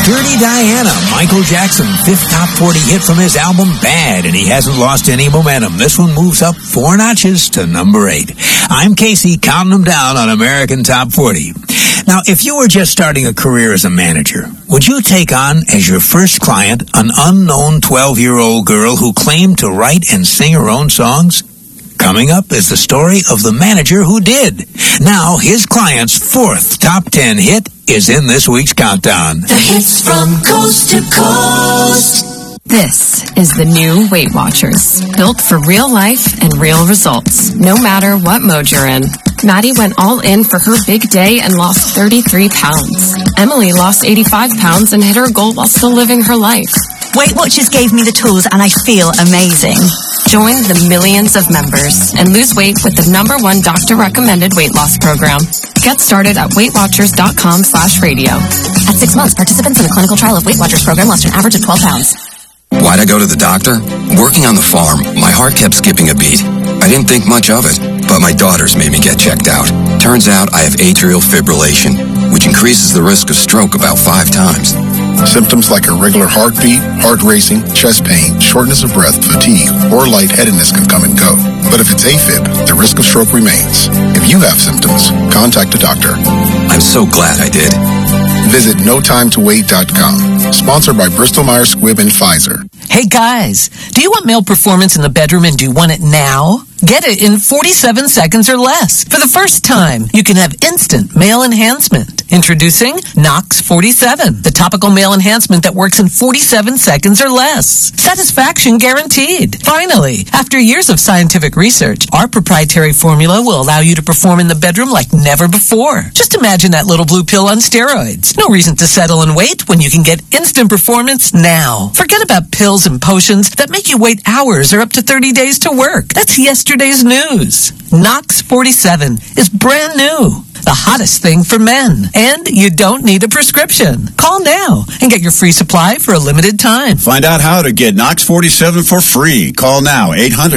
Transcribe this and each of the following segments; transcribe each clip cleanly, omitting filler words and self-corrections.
Dirty Diana, Michael Jackson, 5th top 40 hit from his album Bad, and he hasn't lost any momentum. This one moves up 4 notches to number 8. I'm Casey, counting them down on American Top 40. Now, if you were just starting a career as a manager, would you take on as your first client an unknown 12-year-old girl who claimed to write and sing her own songs? Coming up is the story of the manager who did. Now, his client's 4th top 10 hit is in this week's countdown. The hits from coast to coast. This is the new Weight Watchers, built for real life and real results, no matter what mode you're in. Maddie went all in for her big day and lost 33 pounds. Emily lost 85 pounds and hit her goal while still living her life. Weight Watchers gave me the tools and I feel amazing. Join the millions of members and lose weight with the #1 doctor-recommended weight loss program. Get started at weightwatchers.com/radio. At 6 months, participants in a clinical trial of Weight Watchers program lost an average of 12 pounds. Why'd I go to the doctor? Working on the farm, my heart kept skipping a beat. I didn't think much of it, but my daughters made me get checked out. Turns out I have atrial fibrillation, which increases the risk of stroke about 5 times. Symptoms like irregular heartbeat, heart racing, chest pain, shortness of breath, fatigue, or lightheadedness can come and go. But if it's AFib, the risk of stroke remains. If you have symptoms, contact a doctor. I'm so glad I did. Visit NoTimeToWait.com. Sponsored by Bristol-Myers Squibb and Pfizer. Hey guys, do you want male performance in the bedroom and do you want it now? Get it in 47 seconds or less. For the first time, you can have instant male enhancement. Introducing Nox 47, the topical male enhancement that works in 47 seconds or less. Satisfaction guaranteed. Finally, after years of scientific research, our proprietary formula will allow you to perform in the bedroom like never before. Just imagine that little blue pill on steroids. No reason to settle and wait when you can get instant performance now. Forget about pills and potions that make you wait hours or up to 30 days to work. That's yesterday's news. Nox 47 is brand new. The hottest thing for men. And you don't need a prescription. Call now and get your free supply for a limited time. Find out how to get Nox 47 for free. Call now,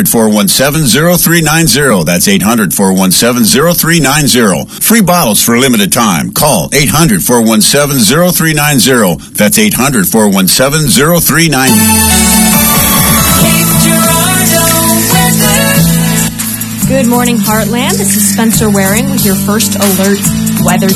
800-417-0390. That's 800-417-0390. Free bottles for a limited time. Call 800-417-0390. That's 800-417-0390. Good morning, Heartland. This is Spencer Waring with your first alert weather